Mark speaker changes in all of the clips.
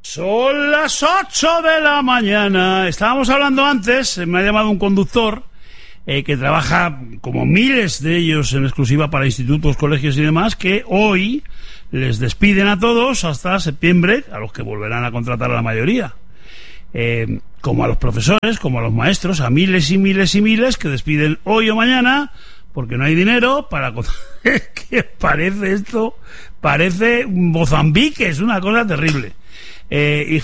Speaker 1: Son las 8 de la mañana. Estábamos hablando antes, me ha llamado un conductor que trabaja, como miles de ellos, en exclusiva para institutos, colegios y demás, que hoy les despiden a todos hasta septiembre, a los que volverán a contratar a la mayoría. Como a los profesores, como a los maestros, a miles y miles y miles que despiden hoy o mañana porque no hay dinero para... ¿Qué parece esto? Parece Mozambique, es una cosa terrible. Y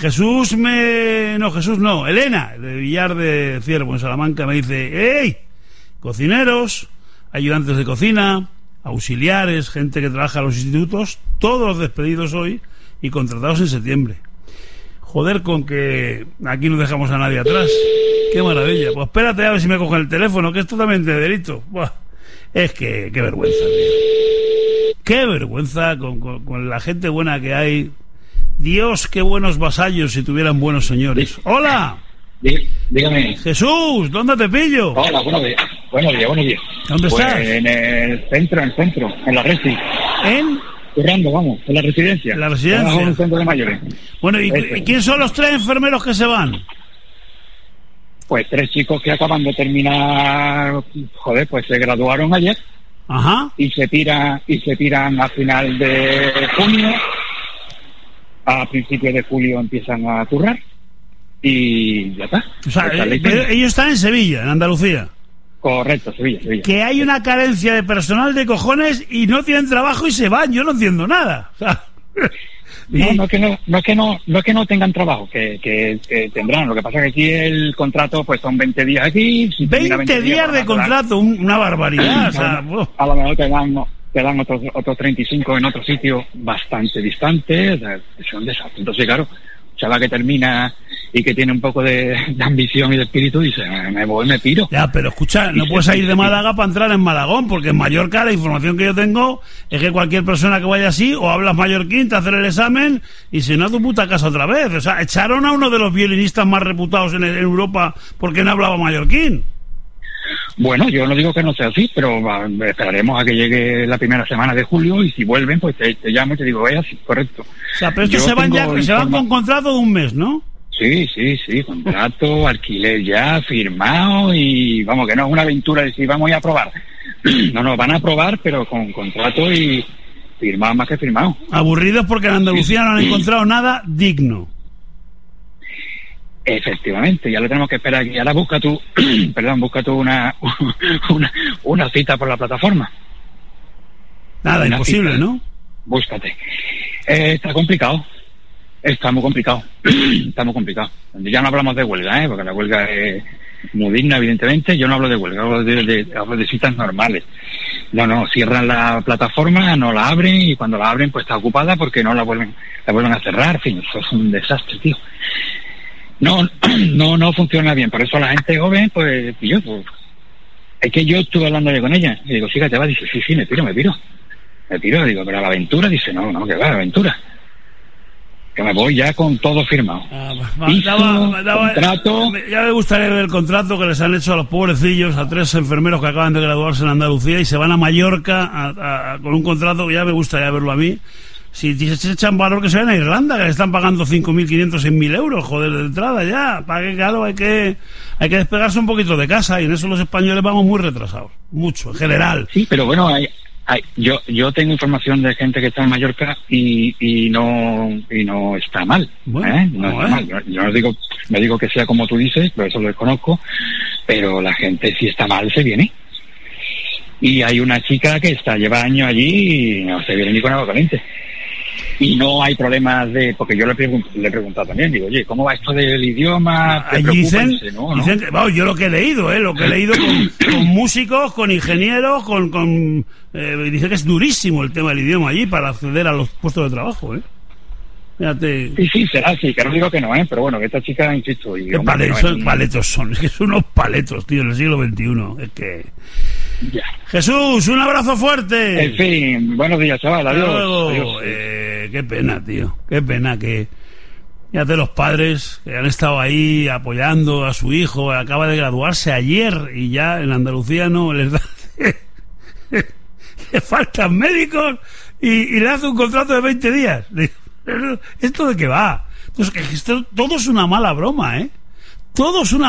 Speaker 1: Elena, de Villar de Ciervo, en Salamanca, me dice: ¡hey! Cocineros, ayudantes de cocina, auxiliares, gente que trabaja en los institutos, todos despedidos hoy y contratados en septiembre. Joder, con que aquí no dejamos a nadie atrás. ¡Qué maravilla! Pues espérate a ver si me cogen el teléfono, que es totalmente delito. Buah. Es que, qué vergüenza, tío. Qué vergüenza con la gente buena que hay. Dios, qué buenos vasallos si tuvieran buenos señores. ¡Hola!
Speaker 2: Dígame.
Speaker 1: Jesús, ¿dónde te pillo?
Speaker 2: Hola, buenos días.
Speaker 1: ¿Dónde estás?
Speaker 2: En el centro, en la resi.
Speaker 1: ¿En?
Speaker 2: Currando, vamos, en la residencia.
Speaker 1: En la residencia.
Speaker 2: En un centro de mayores.
Speaker 1: Bueno, ¿y quién son los 3 enfermeros que se van?
Speaker 2: Pues 3 chicos que acaban de terminar, pues se graduaron ayer.
Speaker 1: Ajá.
Speaker 2: Y se tiran a final de junio. A principios de julio empiezan a currar. Y ya está.
Speaker 1: O sea, ellos están en Sevilla, en Andalucía.
Speaker 2: Correcto, Sevilla.
Speaker 1: Que hay una carencia de personal de cojones y no tienen trabajo y se van. Yo no entiendo nada. O sea,
Speaker 2: no es que no tengan trabajo, que tendrán. Lo que pasa es que aquí el contrato pues son 20 días aquí.
Speaker 1: 20 días de contrato, una barbaridad. O sea,
Speaker 2: a lo mejor te dan otros 35 en otro sitio bastante distante. O sea, son desastres. Entonces, claro, chaval que termina y que tiene un poco de ambición y de espíritu, dice: me piro.
Speaker 1: Ya, pero escucha, no puedes ir de Málaga para entrar en Malagón, porque en Mallorca la información que yo tengo es que cualquier persona que vaya así, o hablas mallorquín, te hacen el examen, y si no, a tu puta casa otra vez. O sea, echaron a uno de los violinistas más reputados en Europa porque no hablaba mallorquín.
Speaker 2: Bueno, yo no digo que no sea así, pero esperaremos a que llegue la primera semana de julio, y si vuelven, pues te llamo y te digo: es así, correcto.
Speaker 1: O sea, pero estos se van con contrato de un mes, ¿no?
Speaker 2: Sí, contrato, alquiler ya firmado, y vamos, que no es una aventura de si vamos a probar. No, van a probar, pero con contrato y firmado, más que firmado.
Speaker 1: Aburridos porque en Andalucía no han encontrado nada digno.
Speaker 2: Efectivamente, ya lo tenemos que esperar aquí. Ahora busca tú una cita por la plataforma.
Speaker 1: Nada, imposible,
Speaker 2: cita,
Speaker 1: ¿no?
Speaker 2: Búscate. Está complicado. Está muy complicado. Ya no hablamos de huelga, porque la huelga es muy digna, evidentemente. Yo no hablo de huelga, hablo de citas normales. No, cierran la plataforma, no la abren, y cuando la abren, pues está ocupada porque no la vuelven a cerrar. En fin, eso es un desastre, tío. No funciona bien. Por eso la gente joven, pues es que yo estuve hablando con ella y digo: sí, te va. Dice: sí, me piro. Digo: pero a la aventura. Dice: no, que va a la aventura, que me voy ya con todo firmado. Contrato.
Speaker 1: Ya me gustaría ver el contrato que les han hecho a los pobrecillos, a 3 enfermeros que acaban de graduarse en Andalucía y se van a Mallorca con un contrato que ya me gustaría verlo a mí. Si se echan valor, que se vayan a Irlanda, que le están pagando 5.500, 6.000 euros, joder, de entrada ya. Para que, claro, hay que despegarse un poquito de casa, y en eso los españoles vamos muy retrasados. Mucho, en general.
Speaker 2: Sí, pero bueno, yo tengo información de gente que está en Mallorca y no está mal. Bueno, está mal. Yo no digo que sea como tú dices, pero eso lo desconozco, pero la gente, si está mal, se viene. Y hay una chica que lleva años allí y no se viene ni con agua caliente. Y no hay problemas porque yo le he preguntado también, digo: oye, ¿cómo va esto del idioma?
Speaker 1: Dicen que, yo lo que he leído, con músicos, con ingenieros, dicen que es durísimo el tema del idioma allí para acceder a los puestos de trabajo, Fíjate.
Speaker 2: Sí, será así, que no digo que no, pero bueno, que esta chica, insisto...
Speaker 1: Paletos son, es que son unos paletos, tío, en el siglo XXI, es que...
Speaker 2: Ya.
Speaker 1: Jesús, un abrazo fuerte.
Speaker 2: En fin, buenos días, chaval, adiós.
Speaker 1: Qué pena, tío, qué pena que... Fíjate, los padres que han estado ahí apoyando a su hijo, acaba de graduarse ayer y ya en Andalucía no les da... le faltan médicos y le hace un contrato de 20 días. ¿Esto de qué va? Entonces, todo es una mala broma, ¿eh? Todo es una